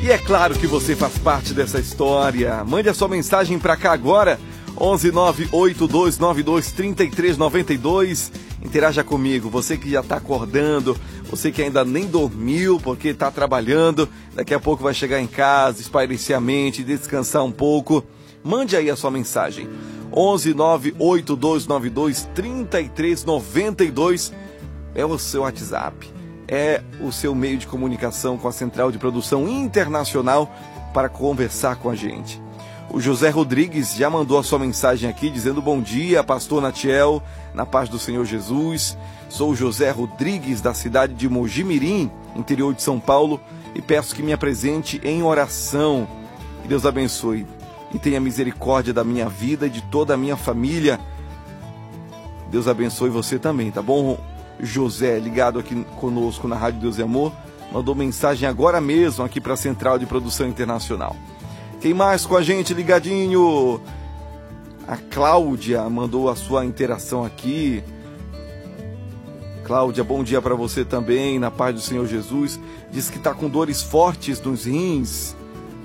E é claro que você faz parte dessa história. Mande a sua mensagem para cá agora, 11982923392. Interaja comigo, você que já está acordando, você que ainda nem dormiu porque está trabalhando, daqui a pouco vai chegar em casa, espairecer a mente, descansar um pouco. Mande aí a sua mensagem, 11982923392. É o seu WhatsApp, é o seu meio de comunicação com a Central de Produção Internacional para conversar com a gente. O José Rodrigues já mandou a sua mensagem aqui, dizendo: bom dia, pastor Natiel, na paz do Senhor Jesus. Sou o José Rodrigues, da cidade de Mojimirim, interior de São Paulo, e peço que me apresente em oração. Que Deus abençoe e tenha misericórdia da minha vida e de toda a minha família. Deus abençoe você também, tá bom? José, ligado aqui conosco na Rádio Deus e Amor, mandou mensagem agora mesmo aqui para a Central de Produção Internacional. Quem mais com a gente ligadinho? A Cláudia mandou a sua interação aqui. Cláudia, bom dia para você também, na paz do Senhor Jesus. Diz que está com dores fortes nos rins.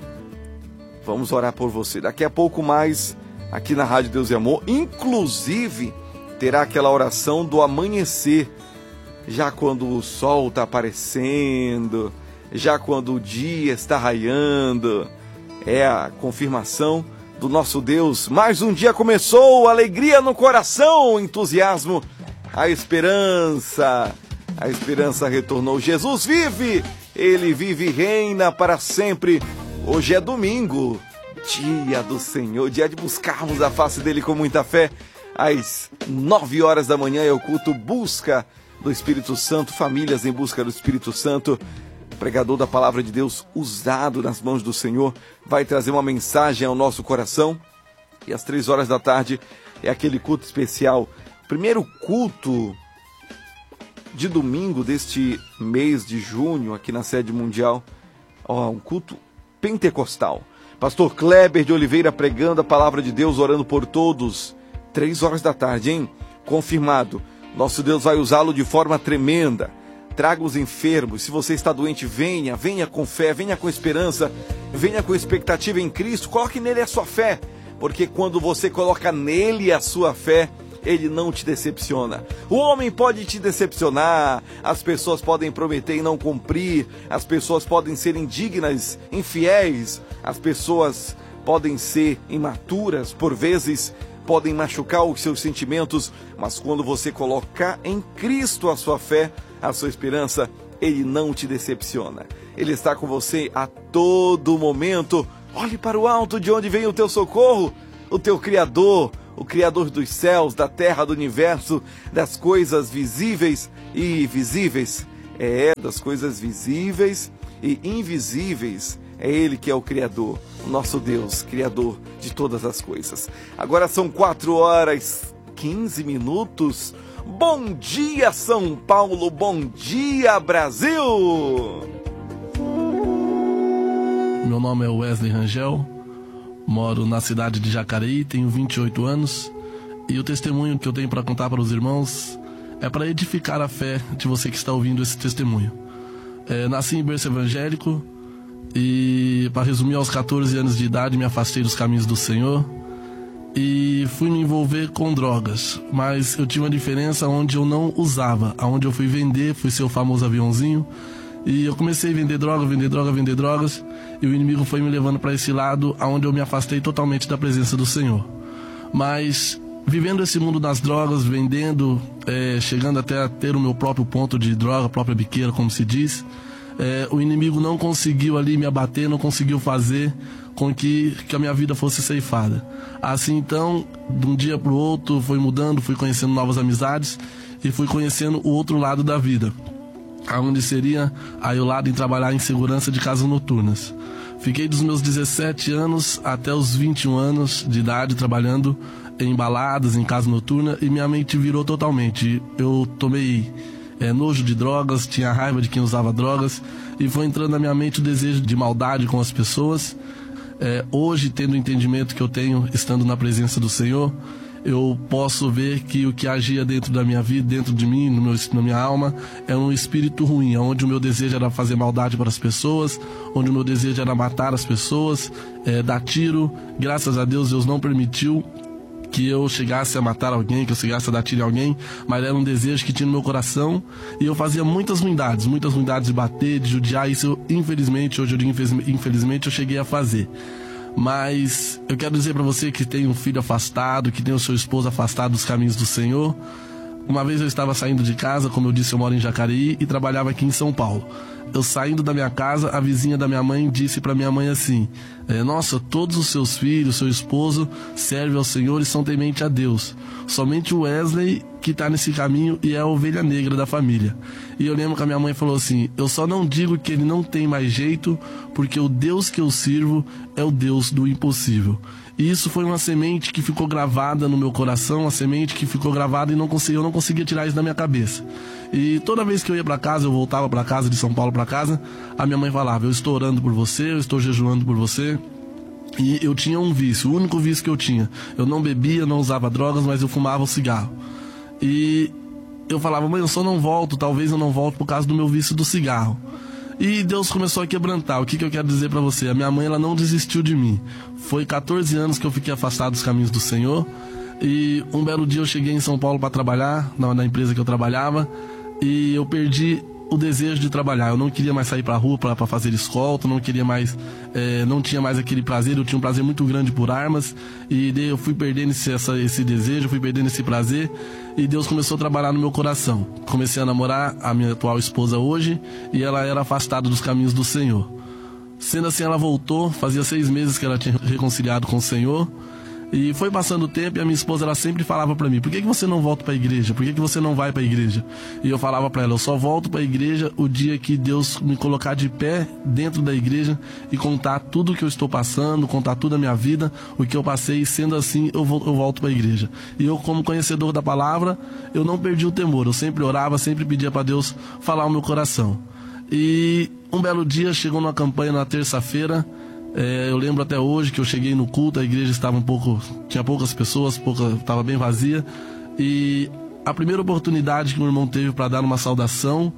Vamos orar por você. Daqui a pouco mais aqui na Rádio Deus e Amor. Inclusive, terá aquela oração do amanhecer. Já quando o sol está aparecendo, já quando o dia está raiando. É a confirmação do nosso Deus. Mais um dia começou, alegria no coração, entusiasmo, a esperança retornou. Jesus vive, Ele vive e reina para sempre. Hoje é domingo, dia do Senhor, dia de buscarmos a face dEle com muita fé. Às 9 horas da manhã é o culto Busca do Espírito Santo, famílias em busca do Espírito Santo. Pregador da palavra de Deus, usado nas mãos do Senhor, vai trazer uma mensagem ao nosso coração. E às 3 horas da tarde é aquele culto especial, primeiro culto de domingo deste mês de junho aqui na sede mundial. Um culto pentecostal. Pastor Kleber de Oliveira pregando a palavra de Deus, orando por todos. 3 horas da tarde, hein? Confirmado. Nosso Deus vai usá-lo de forma tremenda. Traga os enfermos. Se você está doente, venha com fé, venha com esperança, venha com expectativa em Cristo. Coloque nele a sua fé, porque quando você coloca nele a sua fé, ele não te decepciona. O homem pode te decepcionar, as pessoas podem prometer e não cumprir, as pessoas podem ser indignas, infiéis, as pessoas podem ser imaturas, por vezes podem machucar os seus sentimentos, mas quando você colocar em Cristo a sua fé, a sua esperança, Ele não te decepciona. Ele está com você a todo momento. Olhe para o alto, de onde vem o teu socorro, o teu Criador, o Criador dos céus, da terra, do universo, das coisas visíveis e invisíveis. Das coisas visíveis e invisíveis. É Ele que é o Criador, o nosso Deus, Criador de todas as coisas. Agora são 4h15. Bom dia, São Paulo, bom dia, Brasil! Meu nome é Wesley Rangel, moro na cidade de Jacareí, tenho 28 anos e o testemunho que eu tenho para contar para os irmãos é para edificar a fé de você que está ouvindo esse testemunho. Nasci em berço evangélico e, para resumir, aos 14 anos de idade me afastei dos caminhos do Senhor e fui me envolver com drogas, mas eu tinha uma diferença onde eu não usava, aonde eu fui vender, fui ser o famoso aviãozinho, e eu comecei a vender drogas, e o inimigo foi me levando para esse lado, aonde eu me afastei totalmente da presença do Senhor. Mas vivendo esse mundo das drogas, vendendo, chegando até a ter o meu próprio ponto de droga, própria biqueira, como se diz, o inimigo não conseguiu ali me abater, não conseguiu fazer com que a minha vida fosse ceifada. Assim, então, de um dia para o outro, fui mudando, fui conhecendo novas amizades e fui conhecendo o outro lado da vida, aonde seria aí o lado em trabalhar em segurança de casas noturnas. Fiquei dos meus 17 anos até os 21 anos de idade trabalhando em baladas, em casa noturna, e minha mente virou totalmente. Eu tomei nojo de drogas, tinha raiva de quem usava drogas, e foi entrando na minha mente o desejo de maldade com as pessoas. Hoje, tendo o entendimento que eu tenho, estando na presença do Senhor, eu posso ver que o que agia dentro da minha vida, dentro de mim, na minha alma, é um espírito ruim, onde o meu desejo era fazer maldade para as pessoas, onde o meu desejo era matar as pessoas, dar tiro. Graças a Deus, Deus não permitiu que eu chegasse a matar alguém, que eu chegasse a dar tiro em alguém, mas era um desejo que tinha no meu coração, e eu fazia muitas ruindades de bater, de judiar. Isso, infelizmente, hoje eu digo infelizmente, eu cheguei a fazer. Mas eu quero dizer para você que tem um filho afastado, que tem o seu esposo afastado dos caminhos do Senhor. Uma vez eu estava saindo de casa, como eu disse, eu moro em Jacareí e trabalhava aqui em São Paulo. Eu saindo da minha casa, a vizinha da minha mãe disse para minha mãe assim: nossa, todos os seus filhos, seu esposo servem ao Senhor e são tementes a Deus. Somente o Wesley que está nesse caminho e é a ovelha negra da família. E eu lembro que a minha mãe falou assim: eu só não digo que ele não tem mais jeito, porque o Deus que eu sirvo é o Deus do impossível. E isso foi uma semente que ficou gravada no meu coração, uma semente que ficou gravada e eu não conseguia tirar isso da minha cabeça. E toda vez que eu ia para casa, eu voltava para casa, de São Paulo para casa, a minha mãe falava: eu estou orando por você, eu estou jejuando por você. E eu tinha um vício, o único vício que eu tinha. Eu não bebia, não usava drogas, mas eu fumava um cigarro. E eu falava: mãe, eu só não volto, talvez eu não volte por causa do meu vício do cigarro. E Deus começou a quebrantar. O que eu quero dizer para você? A minha mãe, ela não desistiu de mim. Foi 14 anos que eu fiquei afastado dos caminhos do Senhor. E um belo dia eu cheguei em São Paulo para trabalhar, na empresa que eu trabalhava, e eu perdi o desejo de trabalhar. Eu não queria mais sair para a rua para fazer escolta, não queria mais, não tinha mais aquele prazer. Eu tinha um prazer muito grande por armas, e daí eu fui perdendo esse desejo, fui perdendo esse prazer, e Deus começou a trabalhar no meu coração. Comecei a namorar a minha atual esposa hoje, e ela era afastada dos caminhos do Senhor. Sendo assim, ela voltou, fazia 6 meses que ela tinha reconciliado com o Senhor. E foi passando o tempo e a minha esposa, ela sempre falava para mim: por que você não volta para a igreja? Por que você não vai para a igreja? E eu falava para ela: eu só volto para a igreja o dia que Deus me colocar de pé dentro da igreja e contar tudo o que eu estou passando, contar tudo a minha vida, o que eu passei. Sendo assim, eu volto para a igreja. E eu, como conhecedor da palavra, eu não perdi o temor. Eu sempre orava, sempre pedia para Deus falar o meu coração. E um belo dia, chegou numa campanha na terça-feira. Eu lembro até hoje que eu cheguei no culto, a igreja estava tinha poucas pessoas, estava bem vazia, e a primeira oportunidade que meu irmão teve para dar uma saudação,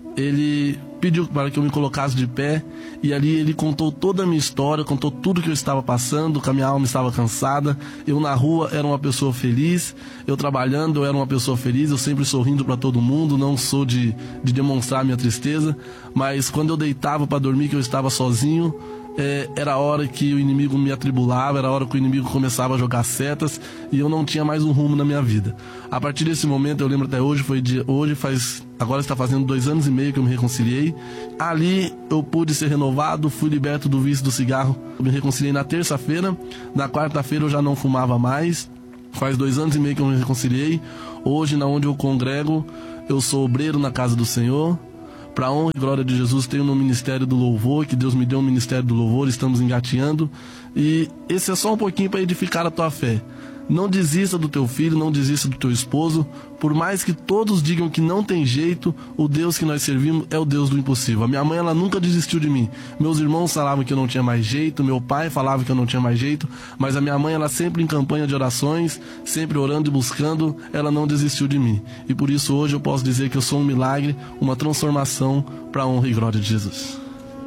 ele pediu para que eu me colocasse de pé, e ali ele contou toda a minha história, contou tudo que eu estava passando, que a minha alma estava cansada. Eu na rua era uma pessoa feliz, eu trabalhando eu era uma pessoa feliz, eu sempre sorrindo para todo mundo, não sou de demonstrar minha tristeza, mas quando eu deitava para dormir, que eu estava sozinho, era a hora que o inimigo me atribulava, era a hora que o inimigo começava a jogar setas, e eu não tinha mais um rumo na minha vida. A partir desse momento, eu lembro até hoje, agora está fazendo 2 anos e meio que eu me reconciliei. Ali eu pude ser renovado, fui liberto do vício do cigarro. Eu me reconciliei na terça-feira, na quarta-feira eu já não fumava mais. Faz 2 anos e meio que eu me reconciliei. Hoje, na onde eu congrego, eu sou obreiro na casa do Senhor. Para a honra e glória de Jesus, tenho no Ministério do Louvor, que Deus me deu um Ministério do Louvor, estamos engateando. E esse é só um pouquinho para edificar a tua fé. Não desista do teu filho, não desista do teu esposo. Por mais que todos digam que não tem jeito, o Deus que nós servimos é o Deus do impossível. A minha mãe, ela nunca desistiu de mim. Meus irmãos falavam que eu não tinha mais jeito, meu pai falava que eu não tinha mais jeito, mas a minha mãe, ela sempre em campanha de orações, sempre orando e buscando, ela não desistiu de mim. E por isso hoje eu posso dizer que eu sou um milagre, uma transformação para a honra e glória de Jesus.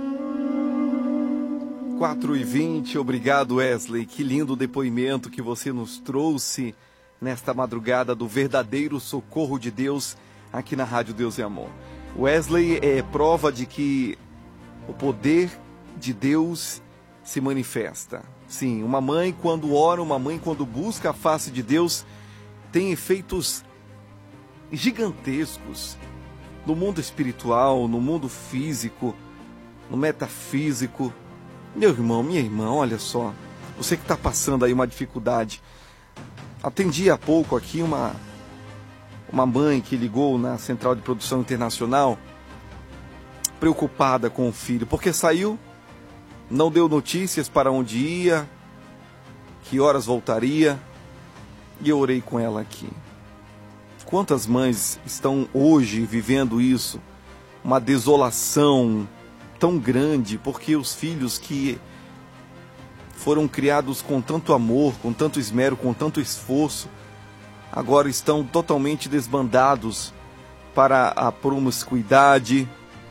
4h20, obrigado Wesley, que lindo depoimento que você nos trouxe nesta madrugada do verdadeiro socorro de Deus aqui na Rádio Deus e Amor. Wesley é prova de que o poder de Deus se manifesta. Sim, uma mãe quando ora, uma mãe quando busca a face de Deus, tem efeitos gigantescos no mundo espiritual, no mundo físico, no metafísico. Meu irmão, minha irmã, olha só, você que está passando aí uma dificuldade. Atendi há pouco aqui uma mãe que ligou na Central de Produção Internacional, preocupada com o filho, porque saiu, não deu notícias para onde ia, que horas voltaria, e eu orei com ela aqui. Quantas mães estão hoje vivendo isso? Uma desolação tão grande, porque os filhos que foram criados com tanto amor, com tanto esmero, com tanto esforço, agora estão totalmente desbandados para a promiscuidade,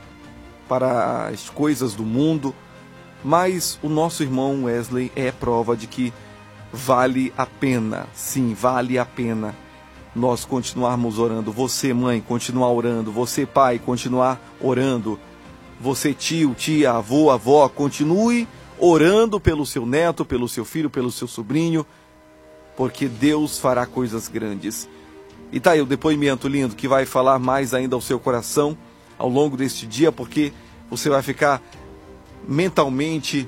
para as coisas do mundo. Mas o nosso irmão Wesley é prova de que vale a pena, sim, vale a pena nós continuarmos orando. Você, mãe, continuar orando. Você, pai, continuar orando. Você, tio, tia, avô, avó, continue orando pelo seu neto, pelo seu filho, pelo seu sobrinho, porque Deus fará coisas grandes. E tá aí o depoimento lindo que vai falar mais ainda ao seu coração ao longo deste dia, porque você vai ficar mentalmente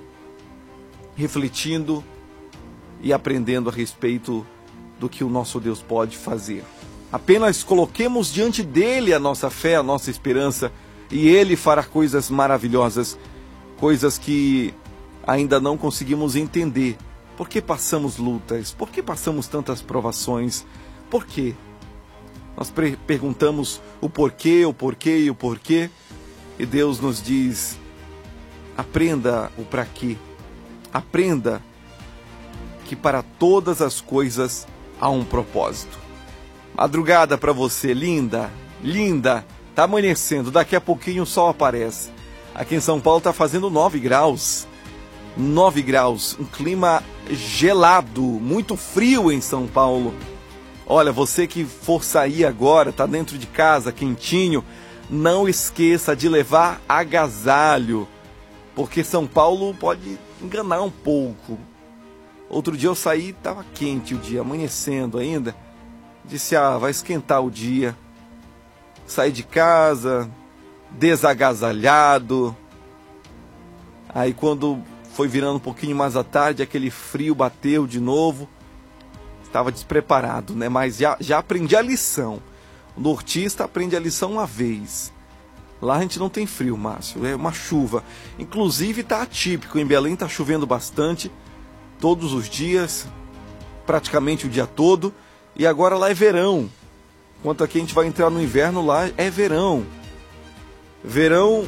refletindo e aprendendo a respeito do que o nosso Deus pode fazer. Apenas coloquemos diante dele a nossa fé, a nossa esperança, e ele fará coisas maravilhosas, coisas que ainda não conseguimos entender. Por que passamos lutas? Por que passamos tantas provações? Por quê? Nós perguntamos o porquê, o porquê e o porquê, e Deus nos diz: aprenda o para quê. Aprenda que para todas as coisas há um propósito. Madrugada para você, linda, linda. Tá amanhecendo, daqui a pouquinho o sol aparece. Aqui em São Paulo tá fazendo 9 graus. 9 graus, um clima gelado, muito frio em São Paulo. Olha, você que for sair agora, tá dentro de casa, quentinho, não esqueça de levar agasalho, porque São Paulo pode enganar um pouco. Outro dia eu saí, estava quente o dia, amanhecendo ainda. Disse, vai esquentar o dia. Saí de casa, desagasalhado. Aí quando foi virando um pouquinho mais à tarde, aquele frio bateu de novo. Estava despreparado, né? Mas já aprendi a lição. O nortista aprende a lição uma vez. Lá a gente não tem frio, Márcio, é uma chuva. Inclusive está atípico, em Belém está chovendo bastante. Todos os dias, praticamente o dia todo, e agora lá é verão. Enquanto aqui a gente vai entrar no inverno, lá é verão. O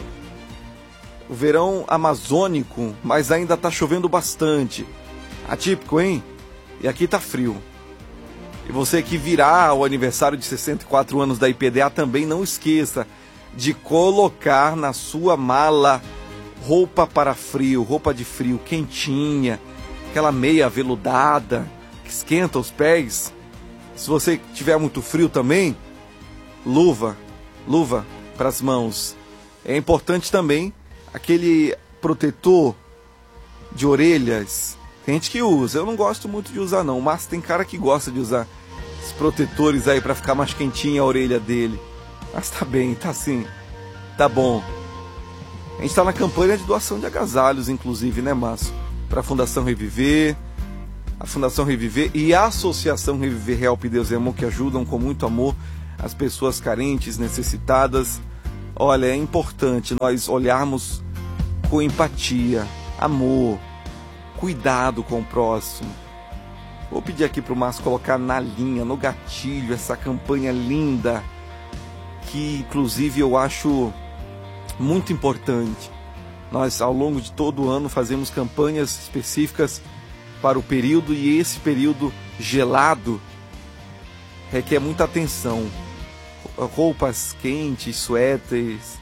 verão amazônico, mas ainda está chovendo bastante. Atípico, hein? E aqui tá frio. E você que virá o aniversário de 64 anos da IPDA, também não esqueça de colocar na sua mala roupa para frio, roupa de frio quentinha, aquela meia aveludada que esquenta os pés. Se você tiver muito frio também, luva para as mãos. É importante também aquele protetor de orelhas. Tem gente que usa, eu não gosto muito de usar não, mas tem cara que gosta de usar esses protetores aí para ficar mais quentinha a orelha dele. Mas tá bem, tá assim, tá bom. A gente tá na campanha de doação de agasalhos, inclusive, né, Márcio? Para a Fundação Reviver, a Fundação Reviver e a Associação Reviver Help Deus e Amor, que ajudam com muito amor as pessoas carentes, necessitadas. Olha, é importante nós olharmos com empatia, amor, cuidado com o próximo. Vou pedir aqui para o Márcio colocar na linha, no gatilho, essa campanha linda, que inclusive eu acho muito importante. Nós, ao longo de todo o ano, fazemos campanhas específicas para o período, e esse período gelado requer muita atenção. Roupas quentes, suéteres,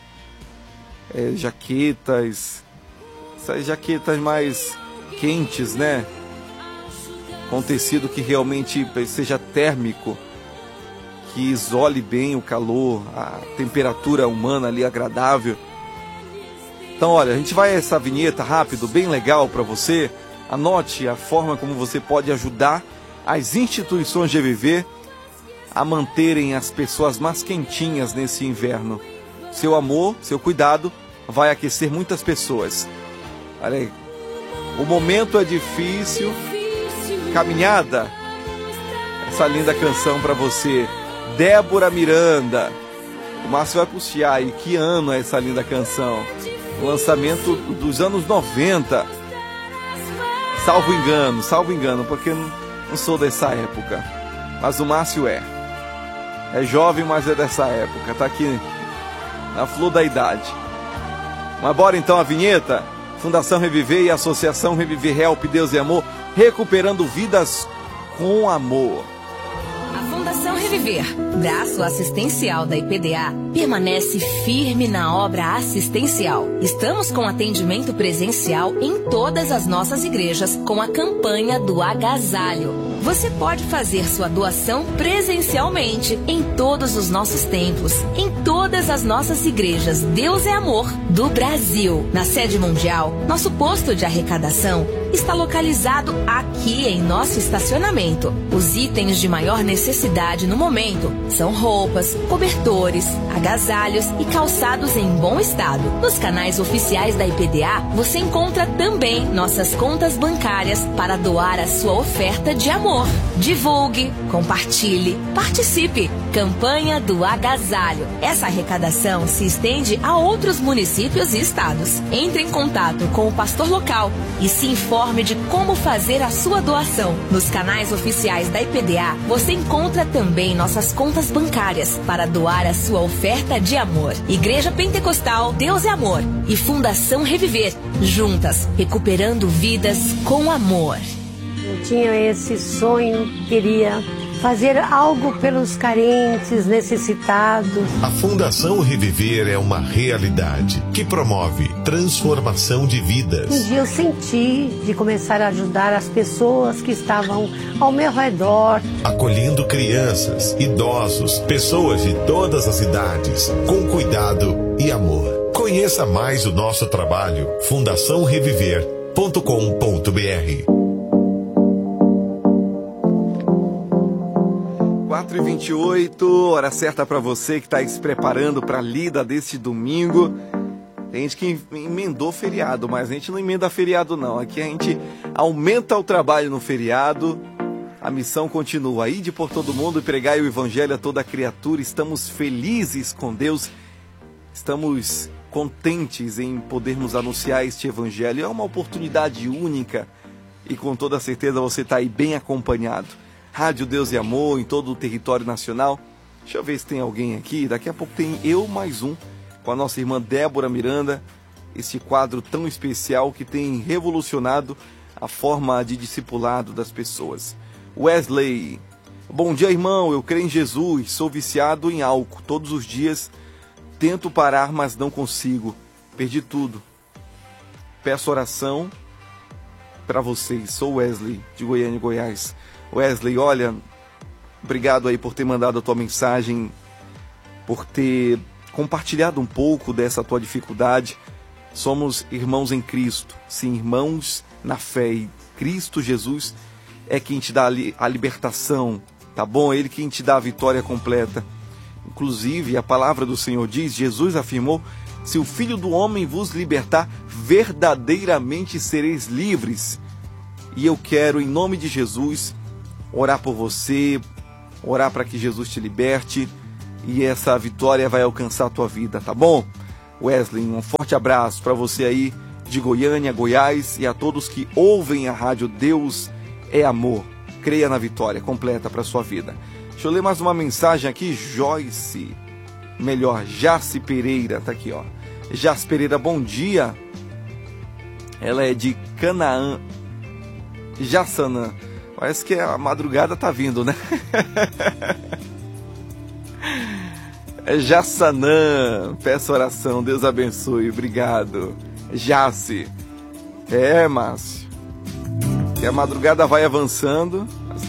jaquetas, essas jaquetas mais quentes, né? Com tecido que realmente seja térmico, que isole bem o calor, a temperatura humana ali agradável. Então, olha, a gente vai a essa vinheta rápido, bem legal para você. Anote a forma como você pode ajudar as instituições de Reviver a manterem as pessoas mais quentinhas nesse inverno. Seu amor, seu cuidado vai aquecer muitas pessoas. Olha aí, o momento é difícil. Caminhada. Essa linda canção para você, Débora Miranda. O Márcio vai puxar aí, que ano é essa linda canção? O lançamento dos anos 90. Salvo engano, porque não sou dessa época. Mas o Márcio é jovem, mas é dessa época. Tá aqui na flor da idade. Mas bora então a vinheta. Fundação Reviver e Associação Reviver Help Deus e Amor, recuperando vidas com amor. A Fundação Reviver, braço assistencial da IPDA, permanece firme na obra assistencial. Estamos com atendimento presencial em todas as nossas igrejas com a campanha do agasalho. Você pode fazer sua doação presencialmente em todos os nossos templos, em todas as nossas igrejas Deus é Amor do Brasil. Na sede mundial, nosso posto de arrecadação está localizado aqui em nosso estacionamento. Os itens de maior necessidade no momento são roupas, cobertores, agasalhos e calçados em bom estado. Nos canais oficiais da IPDA, você encontra também nossas contas bancárias para doar a sua oferta de amor. Divulgue, compartilhe, participe. Campanha do Agasalho. Essa arrecadação se estende a outros municípios e estados. Entre em contato com o pastor local e se informe de como fazer a sua doação. Nos canais oficiais da IPDA, você encontra também nossas contas bancárias para doar a sua oferta de amor. Igreja Pentecostal Deus é Amor e Fundação Reviver, juntas, recuperando vidas com amor. Eu tinha esse sonho, queria fazer algo pelos carentes, necessitados. A Fundação Reviver é uma realidade que promove transformação de vidas. Um dia eu senti de começar a ajudar as pessoas que estavam ao meu redor. Acolhendo crianças, idosos, pessoas de todas as idades, com cuidado e amor. Conheça mais o nosso trabalho, fundaçãoreviver.com.br. 4h28, hora certa para você que está se preparando para a lida deste domingo. Tem gente que emendou feriado, mas a gente não emenda feriado não. Aqui a gente aumenta o trabalho no feriado. A missão continua. Ide por todo mundo e pregai o evangelho a toda criatura. Estamos felizes com Deus. Estamos contentes em podermos anunciar este evangelho. É uma oportunidade única e com toda certeza você está aí bem acompanhado. Rádio Deus e Amor em todo o território nacional. Deixa eu ver se tem alguém aqui. Daqui a pouco tem Eu Mais Um com a nossa irmã Débora Miranda. Esse quadro tão especial que tem revolucionado a forma de discipulado das pessoas. Wesley, bom dia irmão, eu creio em Jesus, sou viciado em álcool todos os dias. Tento parar, mas não consigo. Perdi tudo. Peço oração para vocês. Sou Wesley, de Goiânia, Goiás. Wesley, olha, obrigado aí por ter mandado a tua mensagem, por ter compartilhado um pouco dessa tua dificuldade. Somos irmãos em Cristo, sim, irmãos na fé. E Cristo Jesus é quem te dá a libertação, tá bom? Ele quem te dá a vitória completa. Inclusive, a palavra do Senhor diz, Jesus afirmou, se o Filho do Homem vos libertar, verdadeiramente sereis livres. E eu quero, em nome de Jesus, orar por você, orar para que Jesus te liberte e essa vitória vai alcançar a tua vida, tá bom? Wesley, um forte abraço para você aí de Goiânia, Goiás e a todos que ouvem a rádio Deus é Amor. Creia na vitória completa para sua vida. Deixa eu ler mais uma mensagem aqui, Jace Pereira, tá aqui ó. Jace Pereira, bom dia. Ela é de Canaã, Jaçanã. Parece que a madrugada tá vindo, né? É Jaçanã. Peço oração. Deus abençoe. Obrigado. Jace. É, Márcio. E a madrugada vai avançando.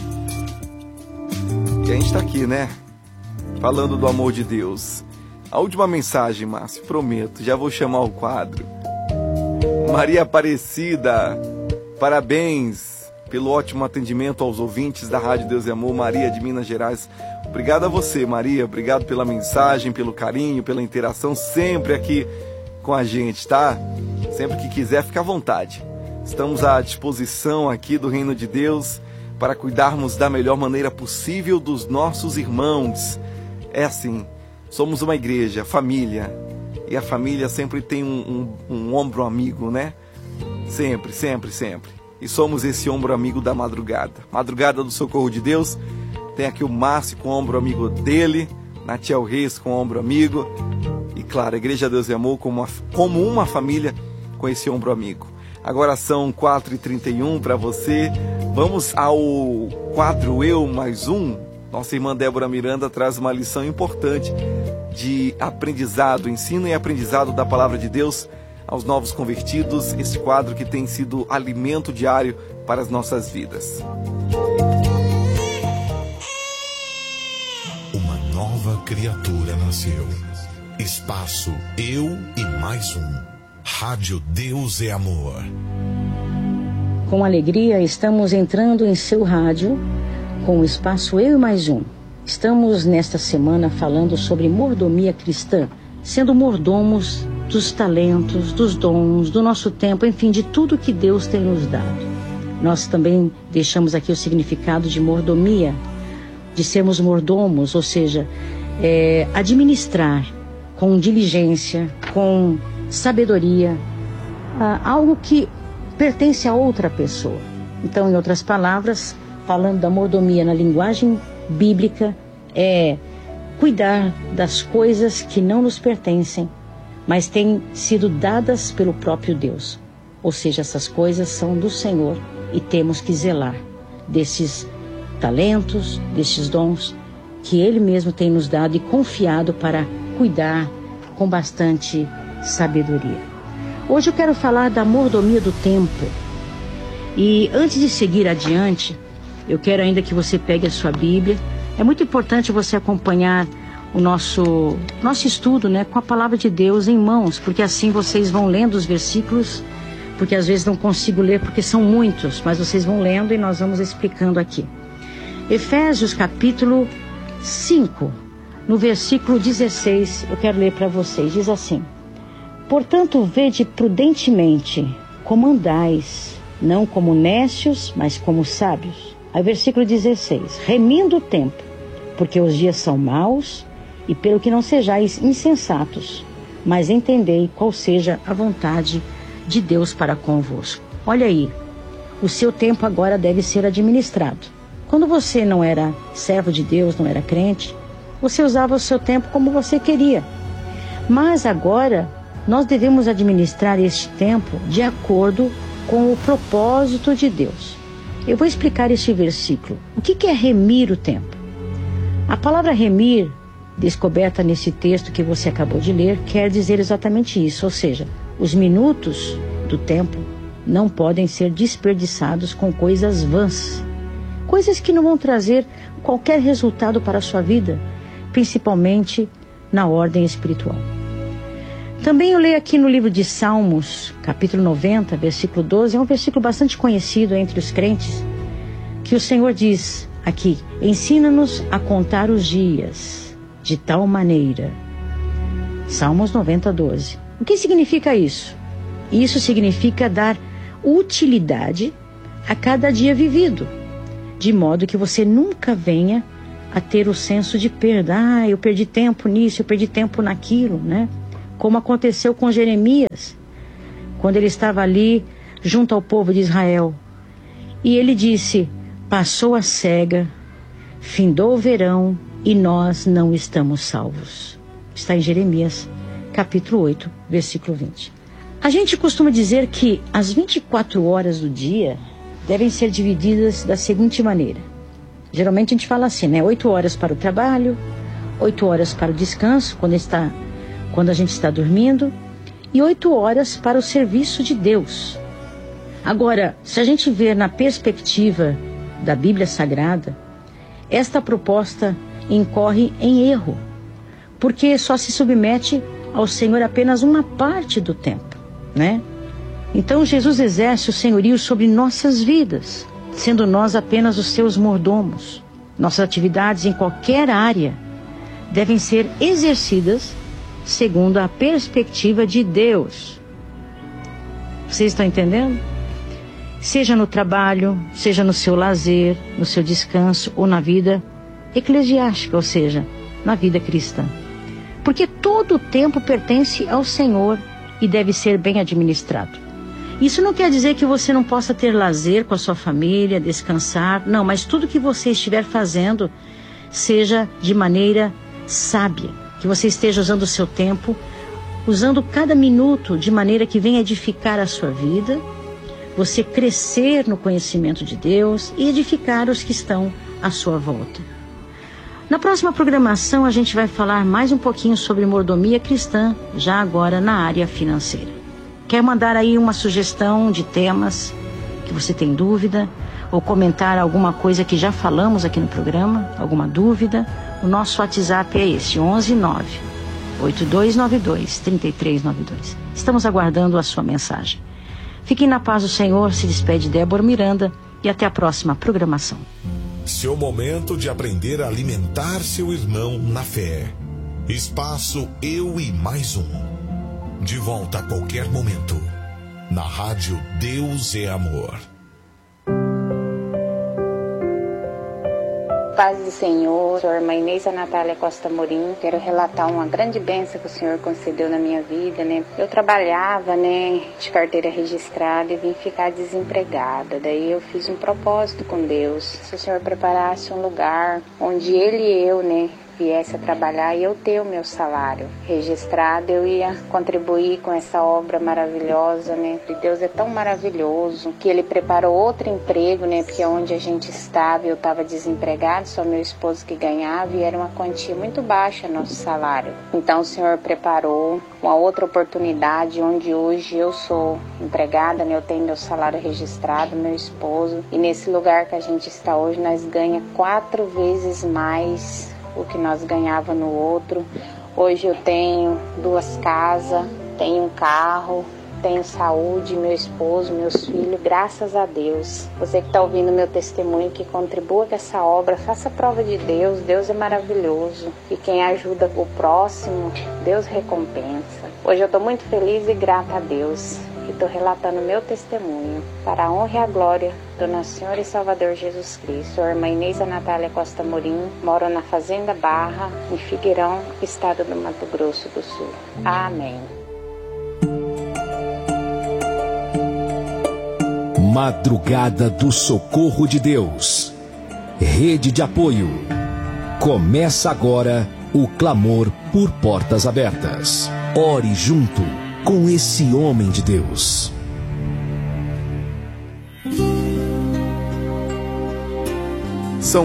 E a gente tá aqui, né? Falando do amor de Deus. A última mensagem, Márcio. Prometo. Já vou chamar o quadro. Maria Aparecida. Parabéns pelo ótimo atendimento aos ouvintes da Rádio Deus e Amor, Maria de Minas Gerais. Obrigado a você, Maria. Obrigado pela mensagem, pelo carinho, pela interação sempre aqui com a gente, tá? Sempre que quiser, fica à vontade. Estamos à disposição aqui do Reino de Deus para cuidarmos da melhor maneira possível dos nossos irmãos. É assim, somos uma igreja, família. E a família sempre tem um ombro amigo, né? Sempre, sempre, sempre. E somos esse ombro amigo da madrugada. Madrugada do Socorro de Deus. Tem aqui o Márcio com o ombro amigo dele. Natiel Reis com o ombro amigo. E claro, a Igreja Deus e Amor como uma família com esse ombro amigo. Agora são 4h31 para você. Vamos ao quadro Eu Mais Um. Nossa irmã Débora Miranda traz uma lição importante de aprendizado, ensino e aprendizado da palavra de Deus aos novos convertidos, este quadro que tem sido alimento diário para as nossas vidas. Uma nova criatura nasceu. Espaço Eu e Mais Um. Rádio Deus é Amor. Com alegria estamos entrando em seu rádio com o espaço Eu e Mais Um. Estamos nesta semana falando sobre mordomia cristã, sendo mordomos dos talentos, dos dons, do nosso tempo, enfim, de tudo que Deus tem nos dado. Nós também deixamos aqui o significado de mordomia, de sermos mordomos, ou seja, administrar com diligência, com sabedoria, algo que pertence a outra pessoa. Então, em outras palavras, falando da mordomia na linguagem bíblica, é cuidar das coisas que não nos pertencem, mas têm sido dadas pelo próprio Deus. Ou seja, essas coisas são do Senhor e temos que zelar desses talentos, desses dons que Ele mesmo tem nos dado e confiado para cuidar com bastante sabedoria. Hoje eu quero falar da mordomia do tempo. E antes de seguir adiante, eu quero ainda que você pegue a sua Bíblia. É muito importante você acompanhar o nosso estudo, né, com a palavra de Deus em mãos, porque assim vocês vão lendo os versículos, porque às vezes não consigo ler porque são muitos, mas vocês vão lendo e nós vamos explicando aqui. Efésios capítulo 5, no versículo 16, eu quero ler para vocês, diz assim: portanto, vede prudentemente como andais, não como necios, mas como sábios. Aí versículo 16, remindo o tempo, porque os dias são maus, e pelo que não sejais insensatos, mas entendei qual seja a vontade de Deus para convosco. Olha aí, o seu tempo agora deve ser administrado. Quando você não era servo de Deus, não era crente, você usava o seu tempo como você queria. Mas agora, nós devemos administrar este tempo de acordo com o propósito de Deus. Eu vou explicar este versículo. O que é remir o tempo? A palavra remir, descoberta nesse texto que você acabou de ler, quer dizer exatamente isso, ou seja, os minutos do tempo não podem ser desperdiçados com coisas vãs, coisas que não vão trazer qualquer resultado para a sua vida, principalmente na ordem espiritual. Também eu leio aqui no livro de Salmos, capítulo 90, versículo 12, é um versículo bastante conhecido entre os crentes, que o Senhor diz aqui: ensina-nos a contar os dias de tal maneira. Salmos 90, 12. O que significa isso? Isso significa dar utilidade a cada dia vivido, de modo que você nunca venha a ter o senso de perda. Eu perdi tempo nisso, eu perdi tempo naquilo, né? Como aconteceu com Jeremias, quando ele estava ali junto ao povo de Israel. E ele disse: passou a cega, findou o verão e nós não estamos salvos. Está em Jeremias, capítulo 8, versículo 20. A gente costuma dizer que as 24 horas do dia devem ser divididas da seguinte maneira. Geralmente a gente fala assim, né? 8 horas para o trabalho, 8 horas para o descanso, quando a gente está dormindo, e 8 horas para o serviço de Deus. Agora, se a gente ver na perspectiva da Bíblia Sagrada, esta proposta incorre em erro, porque só se submete ao Senhor apenas uma parte do tempo, né? Então Jesus exerce o senhorio sobre nossas vidas, sendo nós apenas os seus mordomos. Nossas atividades em qualquer área devem ser exercidas segundo a perspectiva de Deus. Vocês estão entendendo? Seja no trabalho, seja no seu lazer, no seu descanso ou na vida eclesiástica, ou seja, na vida cristã. Porque todo o tempo pertence ao Senhor e deve ser bem administrado. Isso não quer dizer que você não possa ter lazer com a sua família, descansar, não, mas tudo que você estiver fazendo seja de maneira sábia, que você esteja usando o seu tempo, usando cada minuto de maneira que venha edificar a sua vida, você crescer no conhecimento de Deus e edificar os que estão à sua volta. Na próxima programação, a gente vai falar mais um pouquinho sobre mordomia cristã, já agora na área financeira. Quer mandar aí uma sugestão de temas que você tem dúvida, ou comentar alguma coisa que já falamos aqui no programa, alguma dúvida? O nosso WhatsApp é esse, 11982923392. Estamos aguardando a sua mensagem. Fiquem na paz do Senhor, se despede Débora Miranda e até a próxima programação. Seu momento de aprender a alimentar seu irmão na fé. Espaço Eu e Mais Um. De volta a qualquer momento. Na rádio Deus é Amor. Paz do Senhor, sou a irmã Inês Natália Costa Morim. Quero relatar uma grande bênção que o Senhor concedeu na minha vida, né? Eu trabalhava, né, de carteira registrada e vim ficar desempregada. Daí eu fiz um propósito com Deus. Se o Senhor preparasse um lugar onde Ele e eu, né, viesse a trabalhar e eu ter o meu salário registrado, eu ia contribuir com essa obra maravilhosa, né? E Deus é tão maravilhoso que Ele preparou outro emprego, né? Porque onde a gente estava, eu estava desempregado, só meu esposo que ganhava e era uma quantia muito baixa nosso salário. Então o Senhor preparou uma outra oportunidade onde hoje eu sou empregada, né? Eu tenho meu salário registrado, meu esposo, e nesse lugar que a gente está hoje nós ganhamos 4 vezes mais o que nós ganhava no outro. Hoje eu tenho 2 casas, tenho um carro, tenho saúde, meu esposo, meus filhos, graças a Deus. Você que está ouvindo meu testemunho, que contribua com essa obra, faça prova de Deus. Deus é maravilhoso e quem ajuda o próximo, Deus recompensa. Hoje eu estou muito feliz e grata a Deus que estou relatando meu testemunho para a honra e a glória do nosso Senhor e Salvador Jesus Cristo. Sou a irmã Inês Natália Costa Morim, moro na Fazenda Barra, em Figueirão, estado do Mato Grosso do Sul. Amém. Madrugada do Socorro de Deus. Rede de apoio. Começa agora o clamor por portas abertas. Ore junto com esse homem de Deus. São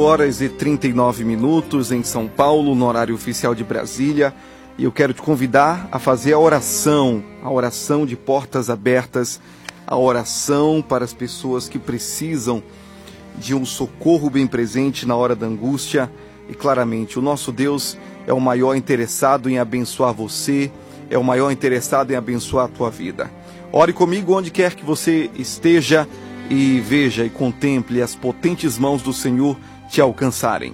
4h39 em São Paulo, no horário oficial de Brasília, e eu quero te convidar a fazer a oração de portas abertas, a oração para as pessoas que precisam de um socorro bem presente na hora da angústia. E claramente, o nosso Deus é o maior interessado em abençoar você, é o maior interessado em abençoar a tua vida. Ore comigo onde quer que você esteja e veja e contemple as potentes mãos do Senhor te alcançarem.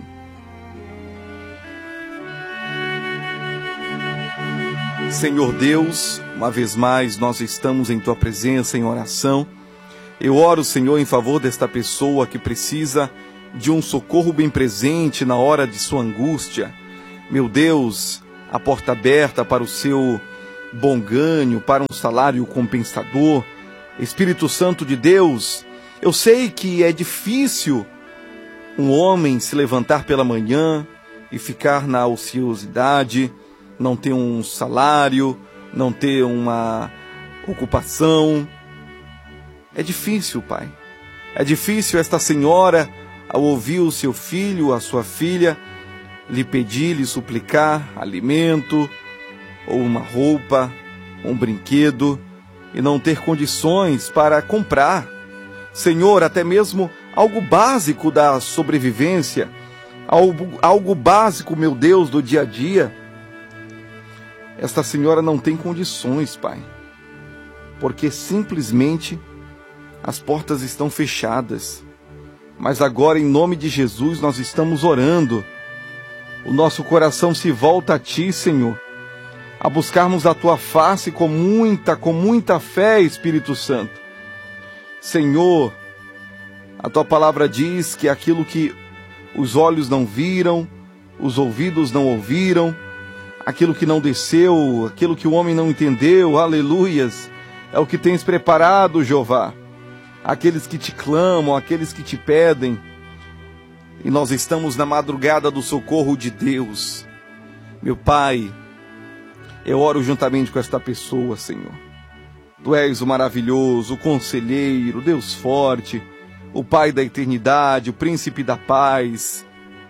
Senhor Deus, uma vez mais nós estamos em tua presença em oração. Eu oro, Senhor, em favor desta pessoa que precisa de um socorro bem presente na hora de sua angústia. Meu Deus, a porta aberta para o seu bom ganho, para um salário compensador. Espírito Santo de Deus, eu sei que é difícil um homem se levantar pela manhã e ficar na ociosidade, não ter um salário, não ter uma ocupação. É difícil, Pai. É difícil esta senhora, ao ouvir o seu filho, a sua filha, lhe pedir, lhe suplicar alimento, ou uma roupa, um brinquedo, e não ter condições para comprar. Senhor, até mesmo algo básico da sobrevivência, algo básico, meu Deus, do dia a dia. Esta senhora não tem condições, Pai, porque simplesmente as portas estão fechadas. Mas agora, em nome de Jesus, nós estamos orando. O nosso coração se volta a Ti, Senhor, a buscarmos a Tua face com muita fé, Espírito Santo. Senhor, a Tua palavra diz que aquilo que os olhos não viram, os ouvidos não ouviram, aquilo que não desceu, aquilo que o homem não entendeu, aleluias, é o que tens preparado, Jeová. Aqueles que te clamam, aqueles que te pedem. E nós estamos na madrugada do socorro de Deus. Meu Pai, eu oro juntamente com esta pessoa, Senhor. Tu és o maravilhoso, o conselheiro, Deus forte, o Pai da eternidade, o príncipe da paz.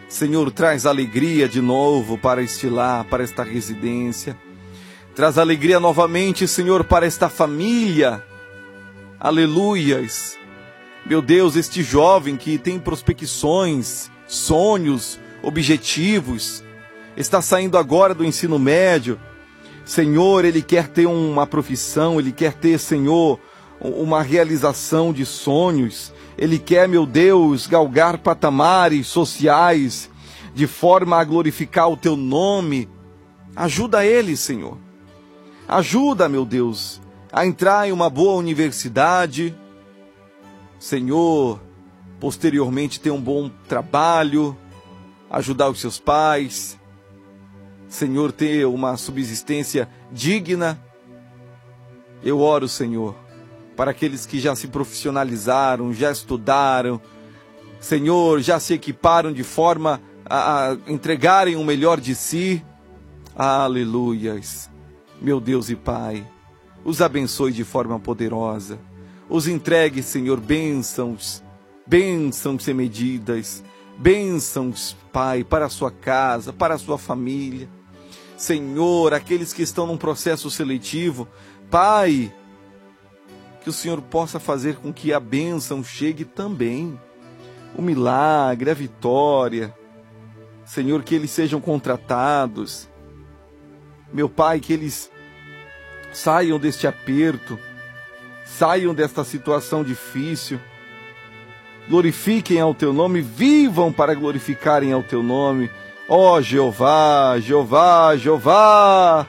Senhor, traz alegria de novo para este lar, para esta residência. Traz alegria novamente, Senhor, para esta família. Aleluias. Meu Deus, este jovem que tem prospecções, sonhos, objetivos, está saindo agora do ensino médio. Senhor, ele quer ter uma profissão, ele quer ter, Senhor, uma realização de sonhos. Ele quer, meu Deus, galgar patamares sociais de forma a glorificar o Teu nome. Ajuda ele, Senhor. Ajuda, meu Deus, a entrar em uma boa universidade. Senhor, posteriormente ter um bom trabalho, ajudar os seus pais. Senhor, ter uma subsistência digna. Eu oro, Senhor, para aqueles que já se profissionalizaram, já estudaram, Senhor, já se equiparam de forma a entregarem o melhor de si. Aleluias. Meu Deus e Pai, os abençoe de forma poderosa. Os entregue, Senhor, bênçãos, bênçãos sem medidas, bênçãos, Pai, para a sua casa, para a sua família. Senhor, aqueles que estão num processo seletivo, Pai, que o Senhor possa fazer com que a bênção chegue também. O milagre, a vitória. Senhor, que eles sejam contratados. Meu Pai, que eles saiam deste aperto, saiam desta situação difícil. Glorifiquem ao Teu nome, vivam para glorificarem ao Teu nome. Ó Jeová, Jeová, Jeová.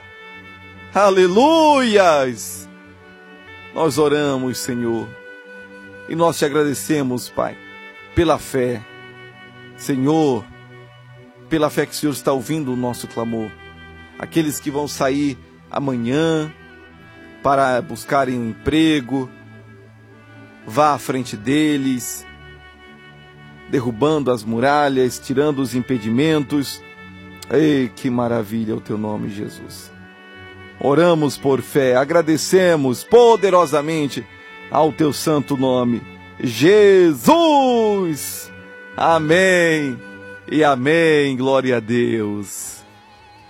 Aleluias! Nós oramos, Senhor, e nós te agradecemos, Pai, pela fé. Senhor, pela fé que o Senhor está ouvindo o nosso clamor. Aqueles que vão sair amanhã para buscarem um emprego, vá à frente deles, derrubando as muralhas, tirando os impedimentos. Ei, que maravilha é o Teu nome, Jesus. Oramos por fé, agradecemos poderosamente ao Teu santo nome, Jesus. Amém e amém. Glória a Deus.